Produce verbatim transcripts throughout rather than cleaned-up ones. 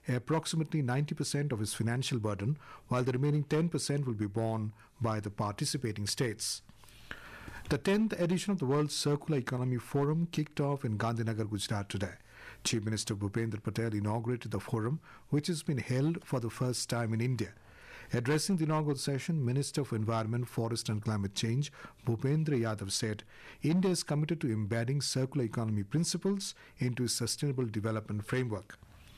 approximately ninety percent of its financial burden, while the remaining ten percent will be borne by the participating states. The tenth edition of the World Circular Economy Forum kicked off in Gandhinagar, Gujarat today. Chief Minister Bhupendra Patel inaugurated the forum, which has been held for the first time in India. Addressing the inaugural session, Minister for Environment, Forest and Climate Change, Bhupendra Yadav said, India is committed to embedding circular economy principles into its sustainable development framework.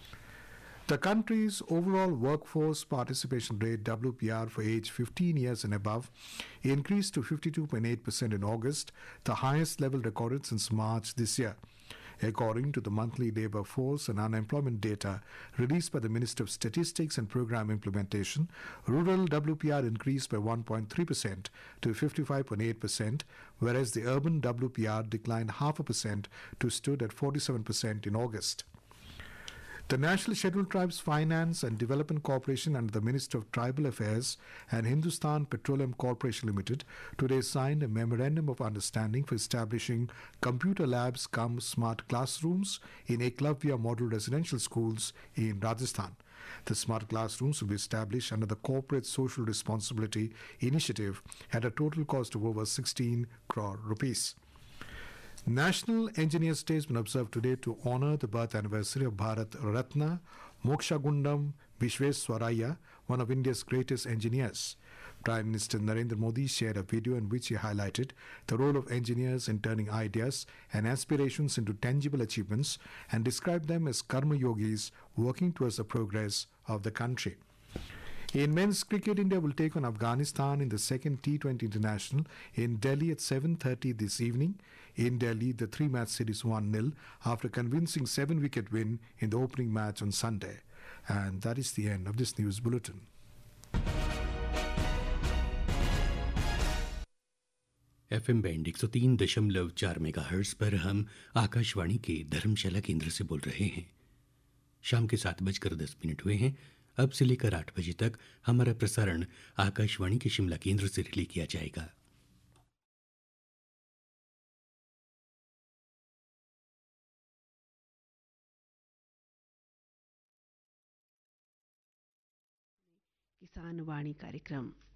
The country's overall workforce participation rate, W P R, for age fifteen years and above increased to fifty-two point eight percent in August, the highest level recorded since March this year. According to the monthly labor force and unemployment data released by the Ministry of Statistics and Program Implementation, rural W P R increased by one point three percent to fifty-five point eight percent, whereas the urban W P R declined half a percent to stood at forty-seven percent in August. The National Scheduled Tribes Finance and Development Corporation under the Ministry of Tribal Affairs and Hindustan Petroleum Corporation Limited today signed a memorandum of understanding for establishing computer labs cum smart classrooms in Eklavya model residential schools in Rajasthan. The smart classrooms will be established under the Corporate Social Responsibility Initiative at a total cost of over sixteen crore rupees. National Engineers Day has been observed today to honor the birth anniversary of Bharat Ratna Mokshagundam Vishveswaraya, one of India's greatest engineers. Prime Minister Narendra Modi shared a video in which he highlighted the role of engineers in turning ideas and aspirations into tangible achievements and described them as karma yogis working towards the progress of the country. In men's cricket, India will take on Afghanistan in the second T twenty International in Delhi at seven thirty this evening. In Delhi, the three-match series one nil after a convincing seven-wicket win in the opening match on Sunday. And that is the end of this news bulletin. F M band एक सौ तीन दशमलव चार megahertz पर हम आकाशवाणी के धर्मशाला केंद्र से बोल रहे हैं। शाम के सात बजकर दस मिनट हुए हैं। अब से लेकर आठ बजे तक हमारा प्रसारण आकाशवाणी के शिमला केंद्र से रिले किया जाएगा। किसान वाणी कार्यक्रम